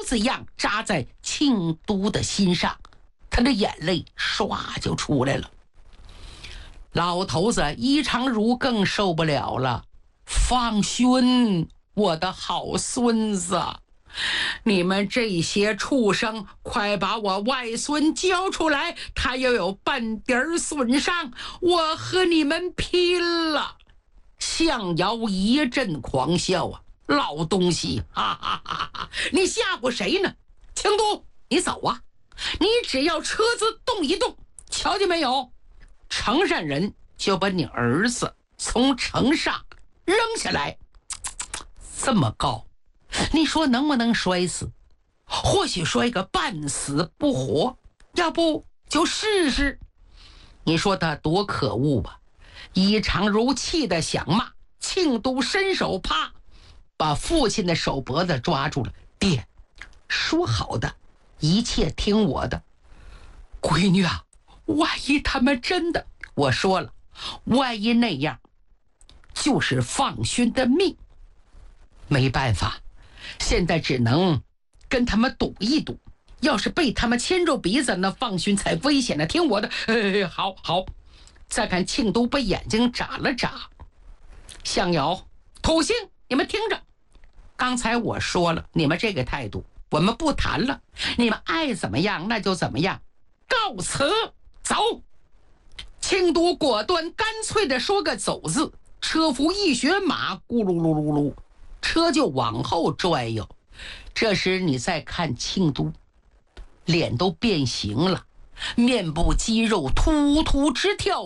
子一样扎在庆都的心上，他的眼泪唰就出来了。老头子伊长如更受不了了，放勋，我的好孙子，你们这些畜生，快把我外孙交出来，他要有半点损伤，我和你们拼了！向尧一阵狂笑啊，老东西，哈哈哈哈！你吓唬谁呢？庆都，你走啊！你只要车子动一动，瞧见没有？城上人就把你儿子从城上扔下来，这么高，你说能不能摔死？或许摔个半死不活，要不就试试。你说他多可恶吧？伊长如气得想骂，庆都伸手啪把父亲的手脖子抓住了。爹，说好的一切听我的。闺女啊，万一他们真的，我说了，万一那样就是放勋的命。没办法，现在只能跟他们赌一赌，要是被他们牵住鼻子，那放勋才危险呢。听我的。好好。再看庆都把眼睛眨了眨。向尧、土星，你们听着，刚才我说了，你们这个态度我们不谈了，你们爱怎么样那就怎么样，告辞，走。庆都果断干脆地说个走字，车夫一学马，咕噜噜噜噜，车就往后拽悠。这时你再看庆都，脸都变形了，面部肌肉突突直跳。